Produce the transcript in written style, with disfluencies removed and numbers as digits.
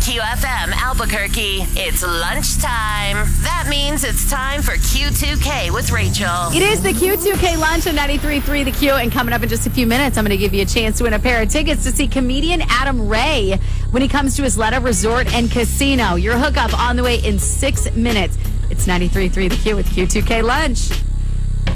QFM Albuquerque. It's lunchtime. That means it's time for Q2K with Rachel. It is the Q2K lunch on 93.3 The Q, and coming up in just a few minutes, I'm going to give you a chance to win a pair of tickets to see comedian Adam Ray when he comes to Isleta Resort and Casino. Your hookup on the way in 6 minutes. It's 93.3 The Q with Q2K lunch.